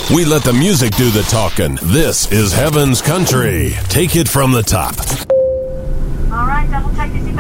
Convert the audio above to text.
We let the music do the talking. This is Heaven's Country. Take it from the top. All right, double check your seatbelt.